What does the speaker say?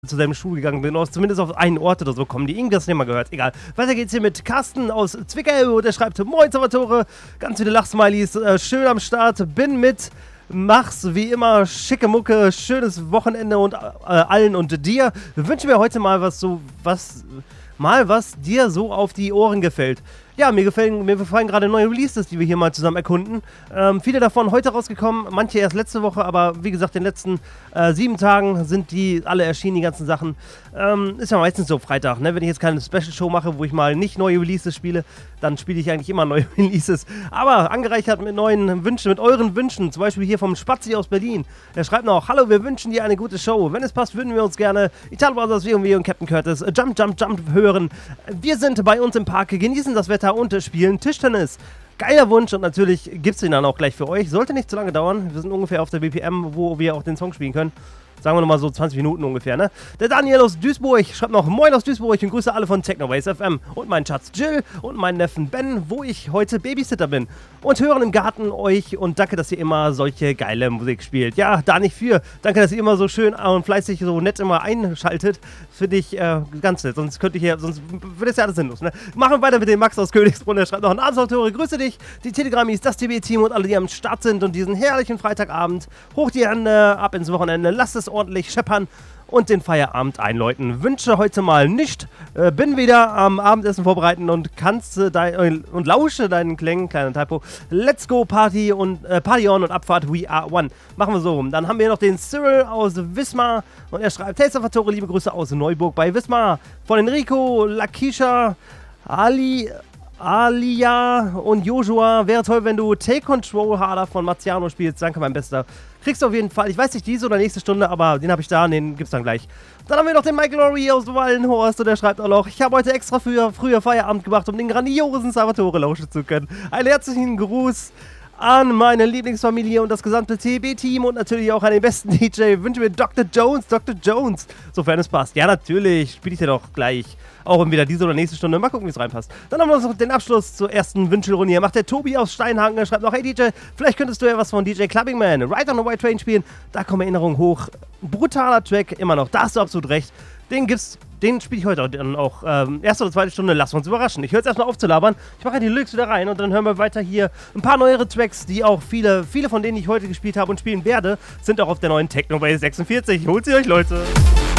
zu seinem Schul gegangen bin, zumindest auf einen Ort oder so kommen, die irgendwas nicht mal gehört. Egal. Weiter geht's hier mit Carsten aus Zwickau, der schreibt: Moin Salvatore, ganz viele Lachsmilies, schön am Start, bin mit, mach's wie immer, schicke Mucke, schönes Wochenende und allen und dir. Wünsche mir heute mal was dir so auf die Ohren gefällt. Ja, mir gefallen gerade neue Releases, die wir hier mal zusammen erkunden. Viele davon heute rausgekommen, manche erst letzte Woche, aber wie gesagt, in den letzten 7 Tagen sind die alle erschienen, die ganzen Sachen. Ist ja meistens so Freitag, ne? Wenn ich jetzt keine Special-Show mache, wo ich mal nicht neue Releases spiele, dann spiele ich eigentlich immer neue Releases. Aber angereichert mit neuen Wünschen, mit euren Wünschen, zum Beispiel hier vom Spazi aus Berlin. Er schreibt noch: Hallo, wir wünschen dir eine gute Show. Wenn es passt, würden wir uns gerne Italo Brothers, W&W und Captain Curtis Jump, Jump, Jump hören. Wir sind bei uns im Park, genießen das Wetter und spielen Tischtennis. Geiler Wunsch, und natürlich gibt es den dann auch gleich für euch. Sollte nicht zu lange dauern. Wir sind ungefähr auf der BPM, wo wir auch den Song spielen können. Sagen wir nochmal so 20 Minuten ungefähr, ne? Der Daniel aus Duisburg schreibt noch: Moin aus Duisburg und grüße alle von Technoways FM und meinen Schatz Jill und meinen Neffen Ben, wo ich heute Babysitter bin. Und hören im Garten euch und danke, dass ihr immer solche geile Musik spielt. Ja, da nicht für. Danke, dass ihr immer so schön und fleißig so nett immer einschaltet. Finde ich ganz nett. Sonst würde es ja alles sinnlos, ne? Machen wir weiter mit dem Max aus Königsbrunn. Der schreibt noch: Abendsautoren, grüße dich, die Telegrammis, das TB-Team und alle, die am Start sind und diesen herrlichen Freitagabend. Hoch die Hände, ab ins Wochenende, lasst es ordentlich scheppern und den Feierabend einläuten. Wünsche heute mal nicht. Bin wieder am Abendessen vorbereiten und und lausche deinen Klängen. Kleiner Typo. Let's go Party und Party on und Abfahrt. We are one. Machen wir so rum. Dann haben wir noch den Cyril aus Wismar und er schreibt: Hey Salvatore, liebe Grüße aus Neuburg bei Wismar. Von Enrico, Lakisha, Alia und Joshua. Wäre toll, wenn du Take Control harder von Marciano spielst. Danke, mein Bester. Kriegst du auf jeden Fall. Ich weiß nicht, diese oder nächste Stunde, aber den habe ich da und den gibt's dann gleich. Dann haben wir noch den Michael Lorry aus Wallenhorst und der schreibt auch noch: Ich habe heute extra früher Feierabend gemacht, um den grandiosen Salvatore lauschen zu können. Einen herzlichen Gruß an meine Lieblingsfamilie und das gesamte TB-Team und natürlich auch an den besten DJ. Wünsche mir Dr. Jones, sofern es passt. Ja, natürlich, spiele ich dir doch gleich. Auch entweder diese oder nächste Stunde. Mal gucken, wie es reinpasst. Dann haben wir noch den Abschluss zur ersten Wünschelrunde. Hier macht der Tobi aus Steinhagen. Er schreibt noch: Hey DJ, vielleicht könntest du ja was von DJ Clubbingman, Ride on the White Train spielen. Da kommen Erinnerungen hoch. Brutaler Track, immer noch. Da hast du absolut recht. Den spiele ich heute dann auch. Erste oder zweite Stunde, lassen wir uns überraschen. Ich höre jetzt erstmal auf zu labern. Ich mache die Lyrics wieder rein und dann hören wir weiter hier ein paar neuere Tracks, die auch viele von denen ich heute gespielt habe und spielen werde, sind auch auf der neuen Technoways 46. Holt sie euch, Leute!